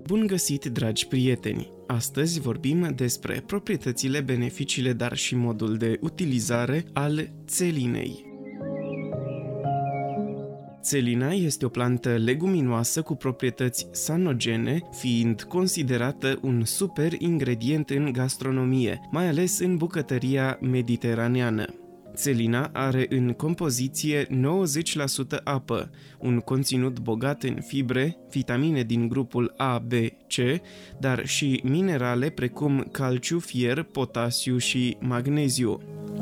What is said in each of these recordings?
Bun găsit, dragi prieteni! Astăzi vorbim despre proprietățile, beneficiile, dar și modul de utilizare al țelinei. Țelina este o plantă leguminoasă cu proprietăți sanogene, fiind considerată un super ingredient în gastronomie, mai ales în bucătăria mediteraneană. Țelina are în compoziție 90% apă, un conținut bogat în fibre, vitamine din grupul A, B, C, dar și minerale precum calciu, fier, potasiu și magneziu.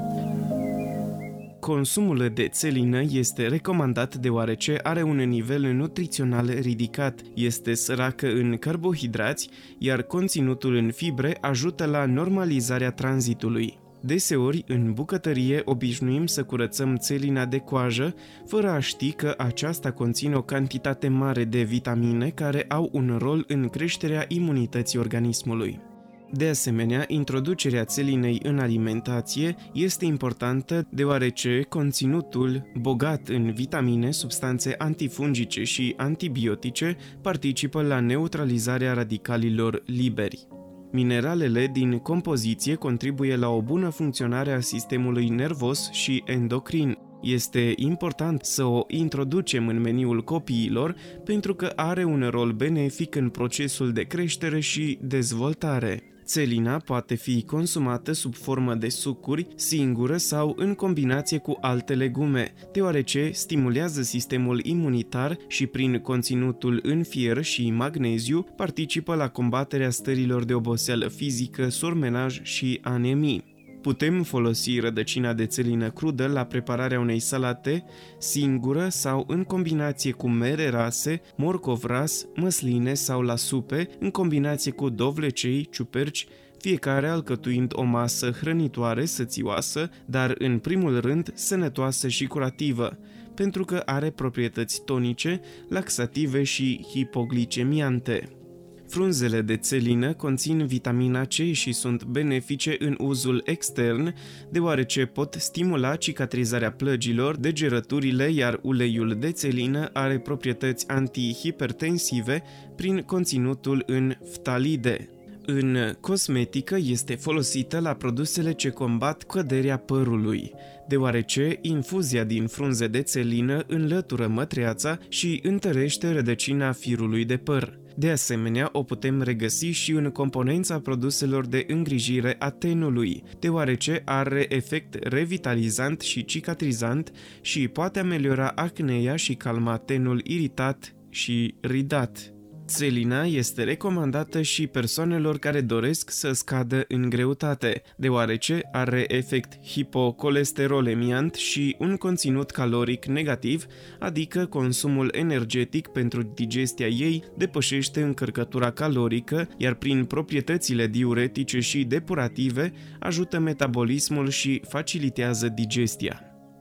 Consumul de țelină este recomandat deoarece are un nivel nutrițional ridicat, este săracă în carbohidrați, iar conținutul în fibre ajută la normalizarea tranzitului. Deseori, în bucătărie, obișnuim să curățăm țelina de coajă, fără a ști că aceasta conține o cantitate mare de vitamine care au un rol în creșterea imunității organismului. De asemenea, introducerea țelinei în alimentație este importantă deoarece conținutul bogat în vitamine, substanțe antifungice și antibiotice participă la neutralizarea radicalilor liberi. Mineralele din compoziție contribuie la o bună funcționare a sistemului nervos și endocrin. Este important să o introducem în meniul copiilor pentru că are un rol benefic în procesul de creștere și dezvoltare. Țelina poate fi consumată sub formă de sucuri, singură sau în combinație cu alte legume, deoarece stimulează sistemul imunitar și prin conținutul în fier și magneziu participă la combaterea stărilor de oboseală fizică, surmenaj și anemii. Putem folosi rădăcina de țelină crudă la prepararea unei salate, singură sau în combinație cu mere rase, morcov ras, măsline sau la supe, în combinație cu dovlecei, ciuperci, fiecare alcătuind o masă hrănitoare, sățioasă, dar în primul rând sănătoasă și curativă, pentru că are proprietăți tonice, laxative și hipoglicemiante. Frunzele de țelină conțin vitamina C și sunt benefice în uzul extern, deoarece pot stimula cicatrizarea plăgilor, degerăturile, iar uleiul de țelină are proprietăți antihipertensive prin conținutul în ftalide. În cosmetică este folosită la produsele ce combat căderea părului, deoarece infuzia din frunze de țelină înlătură mătreața și întărește rădăcina firului de păr. De asemenea, o putem regăsi și în componența produselor de îngrijire a tenului, deoarece are efect revitalizant și cicatrizant și poate ameliora acneea și calma tenul iritat și ridat. Țelina este recomandată și persoanelor care doresc să scadă în greutate, deoarece are efect hipocolesterolemiant și un conținut caloric negativ, adică consumul energetic pentru digestia ei depășește încărcătura calorică, iar prin proprietățile diuretice și depurative ajută metabolismul și facilitează digestia.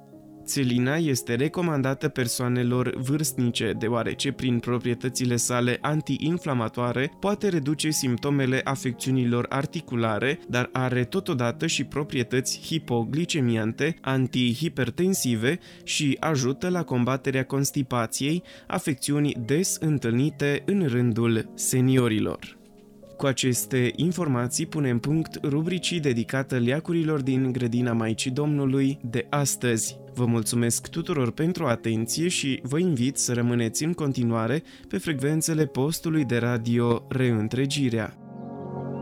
Țelina este recomandată persoanelor vârstnice, deoarece prin proprietățile sale antiinflamatoare poate reduce simptomele afecțiunilor articulare, dar are totodată și proprietăți hipoglicemiante, antihipertensive și ajută la combaterea constipației, afecțiuni des întâlnite în rândul seniorilor. Cu aceste informații punem punct rubricii dedicată leacurilor din grădina Maicii Domnului de astăzi. Vă mulțumesc tuturor pentru atenție și vă invit să rămâneți în continuare pe frecvențele postului de radio Reîntregirea.